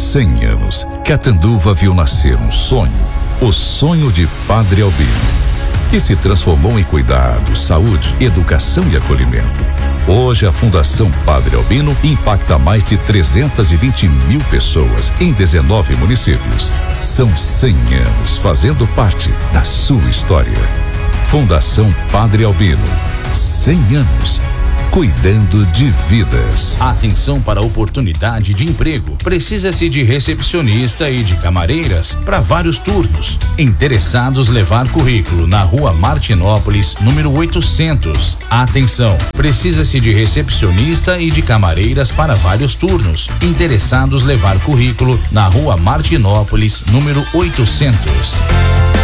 100 anos, Catanduva viu nascer um sonho, o sonho de Padre Albino, que se transformou em cuidado, saúde, educação e acolhimento. Hoje a Fundação Padre Albino impacta mais de 320 mil pessoas em 19 municípios. São 100 anos fazendo parte da sua história. Fundação Padre Albino, 100 anos cuidando de vidas. Atenção para a oportunidade de emprego. Precisa-se de recepcionista e de camareiras para vários turnos. Interessados levar currículo na Rua Martinópolis, número 800. Atenção, precisa-se de recepcionista e de camareiras para vários turnos. Interessados levar currículo na Rua Martinópolis, número 800.